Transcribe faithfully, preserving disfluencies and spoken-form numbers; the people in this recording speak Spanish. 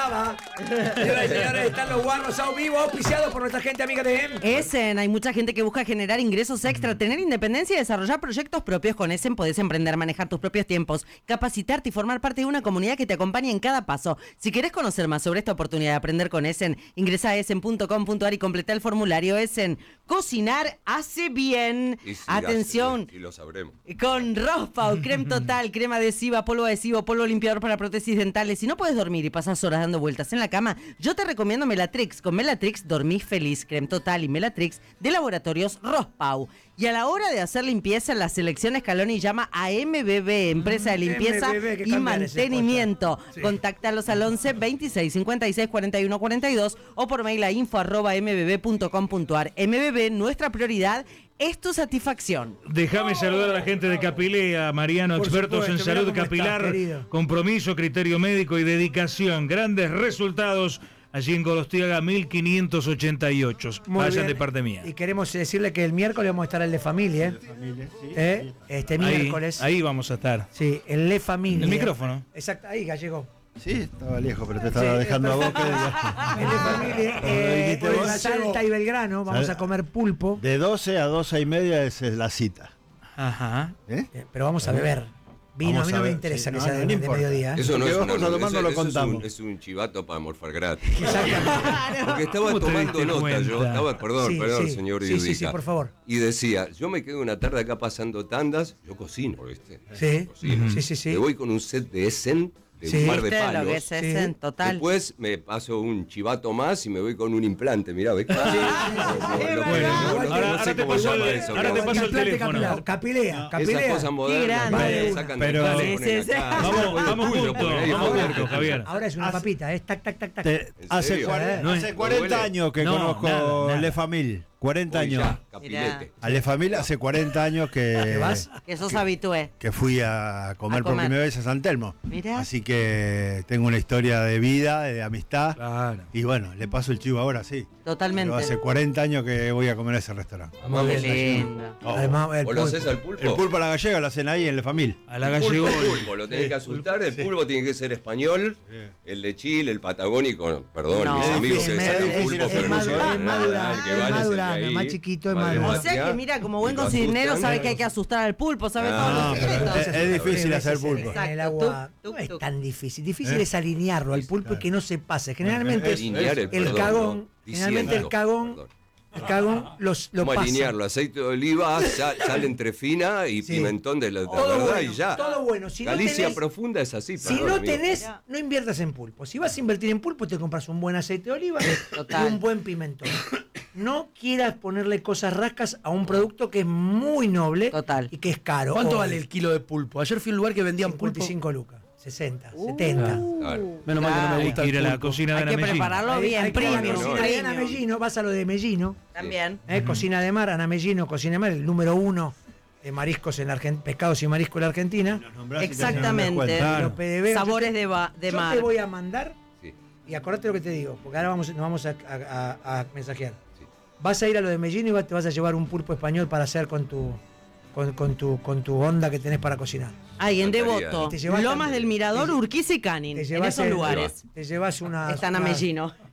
baba. Señoras y señores, están los guarros a vivo, auspiciados por nuestra gente amiga de Essen. Hay mucha gente que busca generar ingresos extra, tener independencia y desarrollar proyectos propios. Con Essen podés emprender, manejar tus propios tiempos, capacitarte y formar parte de una comunidad que te acompañe en cada paso. Si querés conocer más sobre esta oportunidad de aprender con Essen, ingresa a essen punto com punto a r y completa el formulario. Essen. Cocinar hace bien. Y sí, Atención. hace bien, y lo sabremos. Con Rospau, crema total, crema adhesiva, polvo adhesivo, polvo limpiador para prótesis dentales. Si no puedes dormir y pasas horas dando vueltas en la cama, yo te recomiendo Melatrix. Con Melatrix dormís feliz. Crema total y Melatrix de Laboratorios Rospau. Y a la hora de hacer limpieza, la selección Scaloni llama a M B B, empresa de limpieza M B B, y mantenimiento. Sí. Contáctalos al once, veintiséis, cincuenta y seis, cuarenta y uno, cuarenta y dos o por mail a info arroba m b b punto com punto a r. M B B, nuestra prioridad es tu satisfacción. Déjame saludar a la gente de Capilea, Mariano, Por expertos supuesto, en mirá salud cómo capilar, estás, querido. compromiso, criterio médico y dedicación. Grandes resultados allí en Gorostiaga mil quinientos ochenta y ocho. Muy Vayan bien. de parte mía. Y queremos decirle que el miércoles vamos a estar en Le Familia, ¿eh? ¿Eh? Este Ahí, miércoles. ahí vamos a estar. Sí, en Le Familia. El micrófono. Exacto, ahí, Gallego. Sí, estaba lejos, pero te estaba Sí, dejando a vos que En Le Familia, eh, dijiste en vos. Salta y Belgrano, vamos a comer pulpo, de doce a doce y media esa es la cita. Ajá. ¿Eh? eh, pero vamos a beber. Vino, Vamos a mí a no me ver, interesa sí, que no, sea no, de, no de importa. mediodía. ¿eh? Eso no Porque es vos una cuando eso- tomando lo eso es un- contamos. Es un chivato para morfar gratis. Exactamente. Porque estaba ¿Cómo te tomando diste nota cuenta? yo, estaba, perdón, Sí, perdón, sí. señor Sí, sí, Yudica. sí, por favor. Y decía, yo me quedo una tarde acá pasando tandas, yo cocino, ¿viste? Sí, Cocino. sí, sí, sí. Me voy con un set de Essen, de Sí. un par de ¿Viste lo palos. que es Essen? Sí. Total. Después me paso un chivato más y me voy con un implante, mirá, ¿ves? es verdad. Ahora- ahora te paso el- ahora te paso el Implante teléfono. capilar, Capilea, Esas capilea. cosas modernas grande. que sacan de Pero- acá, Sí, ponen sí, sí. acá. Vamos, Después vamos el tuyo, juntos, ponen ahí, vamos joder, juntos, que- Javier. Ahora es una papita, es tac, tac, tac, tac. Te- hace serio? cuarenta, No es- hace ¿no cuarenta duele? años que No, conozco nada, nada. Le Famille. cuarenta Voy años. ya, capilete. A Le Famille hace cuarenta años que, ¿Te vas? Que sos habitué. que fui a comer, A por comer. primera vez a San Telmo. Mirá. Así que tengo una historia de vida, de amistad. Claro. Y bueno, le paso el chivo ahora, sí. Totalmente. Pero hace cuarenta años que voy a comer a ese restaurante. Vamos, Qué allí. lindo. Además, el ¿O lo pulpo. haces al pulpo? El pulpo a la gallega lo hacen ahí en Le Famille. A la El pulpo, gallegona. el pulpo, lo tenés que asustar, el pulpo tiene que ser español, el de Chile, el patagónico, perdón, No. mis Es amigos difícil, que es saben difícil, pulpo, es pero no más- saben es más nada, dura- el que es vale más es el dura, de ahí, más chiquito, es vale más dura. O más sea que ya, mira, como buen y lo cocinero asustan. sabe que hay que asustar al pulpo, sabe Ah, todos los pero secretos. es- es difícil hacer Veces pulpo. En el Exacto, agua tuc, tuc, no es tuc. tan difícil. Difícil es alinearlo al pulpo y que no se pase. Generalmente Es alinear el el perdón, cagón, ¿no? generalmente el Diciendo, cagón, perdón. el cagón los, lo Vamos a pasa. alinearlo, aceite de oliva, sal, sal entrefina y Sí. pimentón de la de Todo verdad bueno, y ya. todo bueno. Si no Galicia tenés- profunda es así, Si perdón, no amigo. tenés, no inviertas en pulpo. Si vas a invertir en pulpo, te compras un buen aceite de oliva Total. y un buen pimentón. No quieras ponerle cosas rascas a un producto que es muy noble Total. y que es caro. ¿Cuánto Hoy, vale el kilo de pulpo? Ayer fui a un lugar que vendían pulpo. cincuenta y cinco lucas, sesenta, setenta. Claro. Menos mal que no me Hay gusta que ir a el la pulpo. cocina de Hay Ana que Mellín. prepararlo Hay- bien, hay que ir a la premium. cocina de Ana premium. Mellino, vas a lo de Mellino, También. ¿eh? Cocina de mar, Ana Mellino, Cocina de mar, el número uno de mariscos en Argentina, pescados y mariscos en la Argentina. Exactamente. Los P D B, Sabores yo te- de, ba- de yo mar. te voy a mandar, Sí. y acordate lo que te digo, porque ahora vamos, nos vamos a, a- a- a mensajear. Sí. Vas a ir a lo de Mellino y va- te vas a llevar un pulpo español para hacer con tu, con, con tu, con tu onda que tenés para cocinar. Ahí en Faltaría. Devoto, Te llevas Lomas también- del Mirador, te- Urquiza y Canin. Te En llevas esos el- lugares. Te llevas unas, Están a unas- Mellino.